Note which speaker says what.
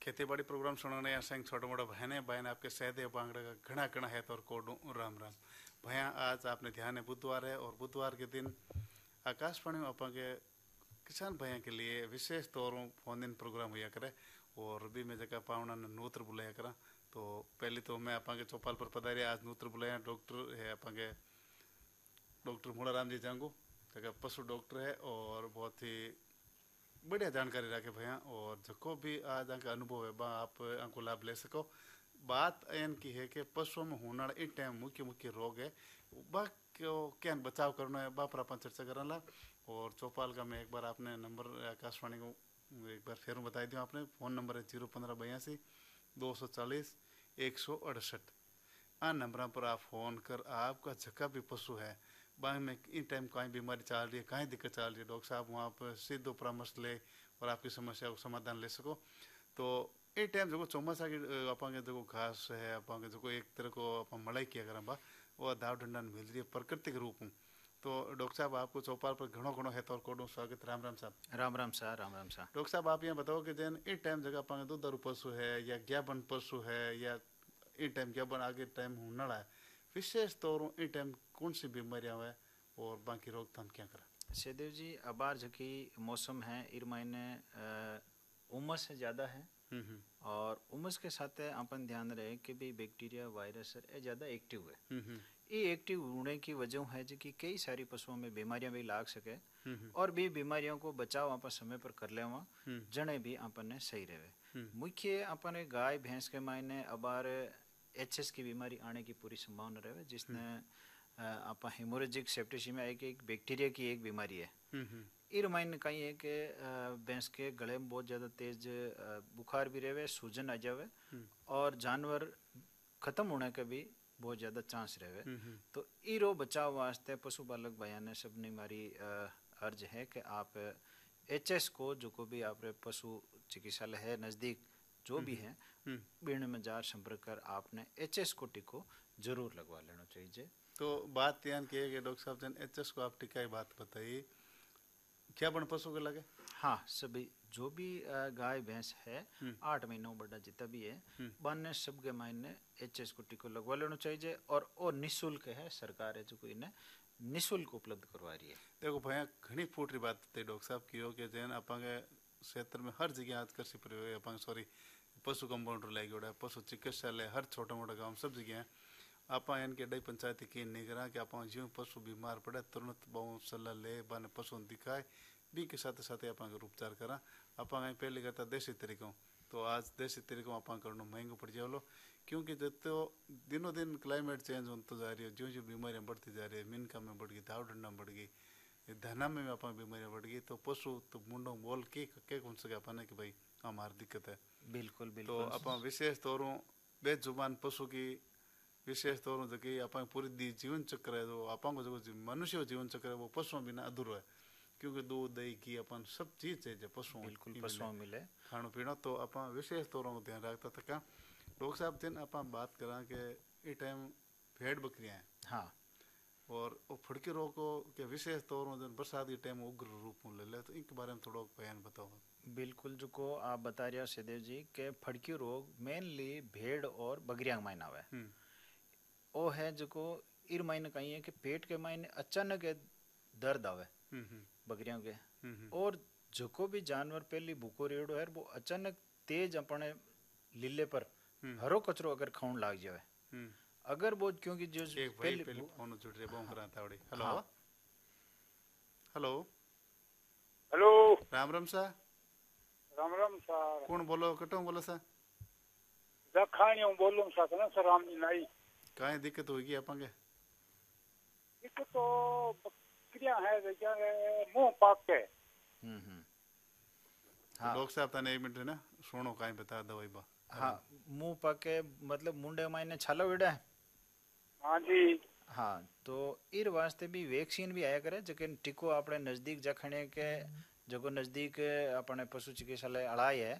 Speaker 1: खेतीबाड़ी प्रोग्राम सुनने असंग छोटा मोटा बहने बहन आपके सहदे बांगड़ा का घना घना है तो और कोडू राम राम भैया। आज आपने ध्यान है बुधवार है और बुधवार के दिन आकाशवाणी में अपन के किसान भैया के लिए विशेष तौर फोन इन प्रोग्राम हुआ करे और भी मैं जगह पावना ने नूत्र बुलाया करा। तो पहले तो मैं अपन के चौपाल पर पधारे आज नूत्र बुलाया डॉक्टर है अपन के डॉक्टर मूलाराम जी जांगू जगह पशु डॉक्टर है और बहुत ही बढ़िया जानकारी रखे भैया और जो भी आज का अनुभव है बा आप आपको लाभ ले सको। बात एन की है कि पशुओं में होने वाला इन टाइम मुख्य मुख्य रोग है बा क्यों क्या बचाव करना है बा पर अपन चर्चा करना। और चौपाल का मैं एक बार आपने नंबर आकाशवाणी को एक बार फिर बता दिया आपने फ़ोन नंबर है 01582 240 168। आ नंबर पर आप फ़ोन कर आपका जगह भी पशु है बाद में इन टाइम कहीं बीमारी चल रही है कहीं दिक्कत चल रही है डॉक्टर साहब वहाँ पर सीधो परामर्श ले और आपकी समस्या को समाधान ले सको। तो ये टाइम जो चौमासा की अपन जो घास है अपन जो एक तरह को अपन मड़ाई किया करें बा वो दाव डंडा मिल रही है प्राकृतिक रूप में। तो डॉक्टर साहब आपको चौपाल पर घणो घणो है तो कोडो स्वागत राम राम साहब।
Speaker 2: राम राम सा राम राम सा।
Speaker 1: डॉक्टर साहब आप यहाँ बताओ कि जैन इन टाइम जगह अपन दूधारू पशु है या ज्ञापन पशु है या इन टाइम ज्ञापन आगे टाइम होना है विशेष तौर इन टाइम कौन सी बीमारियां है और बाकी रोकथाम क्या करा।
Speaker 2: सैदेव जी अबार जो कि मौसम है इर महीने उमस ज़्यादा है और उमस के साथ अपन ध्यान रहे कि भी बैक्टीरिया वायरस है ज़्यादा एक्टिव है। ये एक्टिव होने की वजह है जो कि कई सारी पशुओं में बीमारियां भी लाग सके और भी बीमारियों को बचाव अपन समय पर कर ले जने भी अपन ने सही रहे। मुख्य अपन गाय भैंस के मायने अबार एचएस की बीमारी आने की पूरी संभावना रहे जिसने आप हेमोरेजिक सेप्टिसिमिया एक बैक्टीरिया की एक बीमारी है। इर मायने कहीं है कि भैंस के गले में बहुत ज़्यादा तेज बुखार भी रहे सूजन आ जावे और जानवर खत्म होने का भी बहुत ज़्यादा चांस रहे। तो इरो बचाव वास्ते पशुपालक भाइयों ने सबने हमारी अर्ज है कि आप एचएस को जो को भी आप पशु चिकित्सालय है नज़दीक जो भी है बीण में जार संपर्क कर आपने एचएस को टीको जरूर लगवा लेना चाहिए।
Speaker 1: तो बात ध्यान की है कि डॉक्टर साहब जन एचएस को आप टीका की बात बताइए क्या बन पशु के लगे।
Speaker 2: हाँ सभी जो भी गाय भैंस है 8 महीनों बड़ा जितना भी है बाने सब के मायने एचएस को टीको लगवा लेना चाहिए और वो निःशुल्क है सरकार है जो कोई ने निःशुल्क उपलब्ध करवा रही है।
Speaker 1: देखो भैया घनी फूट रही बात बताई डॉक्टर साहब की हो कि जैन अपन के क्षेत्र में हर जगह आज कृषि प्रयोग अपन सॉरी पशु कंपाउंडर लगे उड़ा पशु चिकित्सालय हर छोटा मोटा गाँव सब जगह आप इनके डई पंचायत की नहीं करा कि आप जो पशु बीमार पड़े तुरंत बहुत सलाह ले बने पशु दिखाए भी के साथ साथ आप उपचार करा। आप पहले करता देसी तरीकों तो आज देसी तरीकों आप करना महंगो पड़ जाओ क्योंकि जो दिनों दिन क्लाइमेट चेंज होता जा रही है जो जो बीमारियां बढ़ती जा रही है मिनका में बढ़ गई दाव डंडा में बढ़ गई धना में आप बीमारियां बढ़ गई तो पशु तो मुंडो बोल के कौन सके अपन कि भाई हमारी दिक्कत है।
Speaker 2: बिल्कुल बिल्कुल।
Speaker 1: तो आप विशेष तौरों बेजुबान पशु की विशेष तौर जो कि आप पूरी जीवन चक्र है जो आप जो मनुष्य जीवन चक्र है वो पशुओं बिना अधूरो है क्योंकि दूध दही घी अपन सब चीज चाहिए पशुओं
Speaker 2: बिल्कुल पशुओं मिले
Speaker 1: खाना पीना। तो आप विशेष तौरों को ध्यान रखता था क्या डॉक्टर साहब जिन आप बात करा कि ये टाइम भेड़ बकरियां हैं
Speaker 2: हाँ
Speaker 1: और वो फड़की रोग को के विशेष तौरों जन बरसात के टाइम उग्र रूप में ले ले तो इनके बारे में थोड़ा बयान बताओ।
Speaker 2: बिल्कुल जो को आप बता रहे हो सदैव जी के फड़की रोग मेनली भेड़ और बकरियां मायना हुआ है वो है जो को इर मायने कहीं है कि पेट के मायने अचानक दर्द आवे बकरियों के और जो को भी जानवर पहली भूखो रेड़ो है वो अचानक तेज अपने लीले पर हरो कचरो अगर खाउन लाग जावे अगर वो क्योंकि जो
Speaker 1: पहले फोन जुड़ रहे बहुत कराता है। Hello hello
Speaker 3: hello
Speaker 1: Ram Ram सा कौन बोलो कटो बोलो सा
Speaker 3: दखानियों बोलूं सा ना सर राम जी नाई
Speaker 1: काहे दिक्कत होगी अपन के
Speaker 3: दिक्कत तो बकरियां है क्या मुंह पाक के
Speaker 2: हाँ
Speaker 1: डॉक्टर साहब तने एक मिनट ना सुनो काहे बता दो भाई बा
Speaker 2: हाँ मुंह पाके मतलब मुंडे मायने छाला वेड़ा है।
Speaker 3: हाँ जी
Speaker 2: हाँ तो इर वास्ते भी वैक्सीन भी आया करे जके टीको अपने नजदीक जखने के जको नजदीक अपने पशु चिकित्सालय अड़ाई है